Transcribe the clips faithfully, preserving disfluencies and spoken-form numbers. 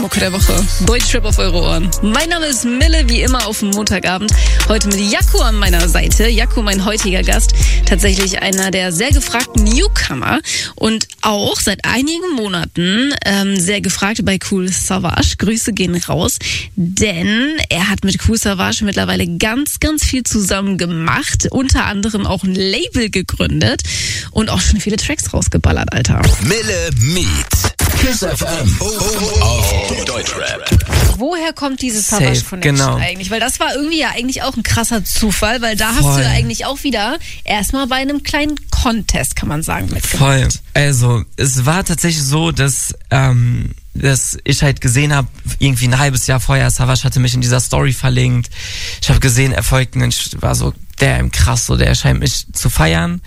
Mucke der Woche. Deutschrap auf eure Ohren. Mein Name ist Mille, wie immer auf dem Montagabend. Heute mit Jaco an meiner Seite. Jaco, mein heutiger Gast. Tatsächlich einer der sehr gefragten Newcomer. Und auch seit einigen Monaten ähm, sehr gefragt bei Kool Savas. Grüße gehen raus. Denn er hat mit Kool Savas mittlerweile ganz, ganz viel zusammen gemacht. Unter anderem auch ein Label gegründet. Und auch schon viele Tracks rausgeballert, Alter. Mille Meet. Kiss F M. Oh, oh, auf Deutschrap. Woher kommt diese Savas Connection genau. eigentlich? Weil das war irgendwie ja eigentlich auch ein krasser Zufall, weil da Voll. hast du ja eigentlich auch wieder erstmal bei einem kleinen Contest, kann man sagen, mitgemacht. Voll. Also, es war tatsächlich so, dass, ähm, dass ich halt gesehen habe, irgendwie ein halbes Jahr vorher, Savas hatte mich in dieser Story verlinkt. Ich habe gesehen, er folgt und ich war so, der krass, so, der scheint mich zu feiern.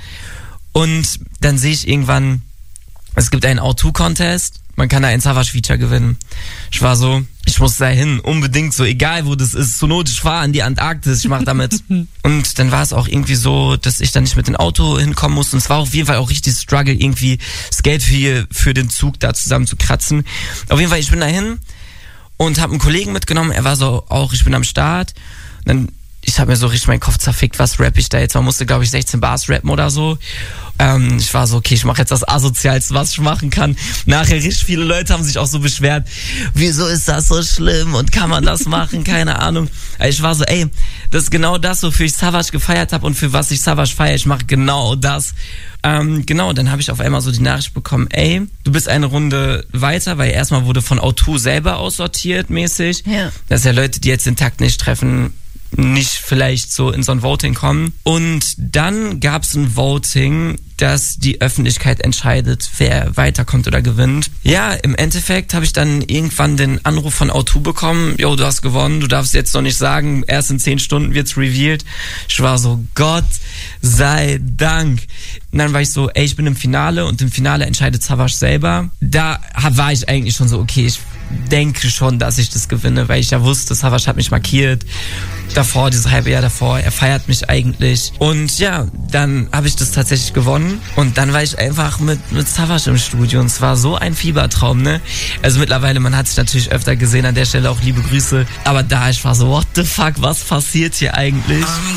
Und dann sehe ich irgendwann, es gibt einen O zwei Contest, man kann da ein Savas-Feature gewinnen. Ich war so, ich muss da hin, unbedingt, so egal wo das ist, zur Not, ich fahre an die Antarktis, ich mach damit. Und dann war es auch irgendwie so, dass ich dann nicht mit dem Auto hinkommen musste. Und es war auf jeden Fall auch richtig Struggle, irgendwie das Geld für, für den Zug da zusammen zu kratzen. Auf jeden Fall, ich bin da hin und habe einen Kollegen mitgenommen, er war so auch, ich bin am Start. Und dann, ich habe mir so richtig meinen Kopf zerfickt, was rapp ich da jetzt? Man musste, glaube ich, sechzehn Bars rappen oder so. Ähm, ich war so, okay, ich mache jetzt das Asozialste, was ich machen kann. Nachher richtig viele Leute haben sich auch so beschwert, wieso ist das so schlimm und kann man das machen? Keine Ahnung. Ich war so, ey, das ist genau das, wofür ich Savas gefeiert habe und für was ich Savas feiere. Ich mache genau das. Ähm, genau, dann habe ich auf einmal so die Nachricht bekommen, ey, du bist eine Runde weiter, weil erstmal wurde von O zwei selber aussortiert mäßig. Ja. Dass ja Leute, die jetzt den Takt nicht treffen, nicht vielleicht so in so ein Voting kommen. Und dann gab es ein Voting, dass die Öffentlichkeit entscheidet, wer weiterkommt oder gewinnt. Ja, im Endeffekt habe ich dann irgendwann den Anruf von O zwei bekommen, jo, du hast gewonnen, du darfst jetzt noch nicht sagen, erst in zehn Stunden wird's revealed. Ich war so, Gott sei Dank. Und dann war ich so, ey, ich bin im Finale und im Finale entscheidet Savas selber. Da war ich eigentlich schon so, okay, ich denke schon, dass ich das gewinne, weil ich ja wusste, Savas hat mich markiert. Davor, dieses halbe Jahr davor, er feiert mich eigentlich. Und ja, dann habe ich das tatsächlich gewonnen. Und dann war ich einfach mit, mit Savas im Studio. Und es war so ein Fiebertraum, ne? Also mittlerweile, man hat sich natürlich öfter gesehen, an der Stelle auch liebe Grüße. Aber da, ich war so, what the fuck, was passiert hier eigentlich?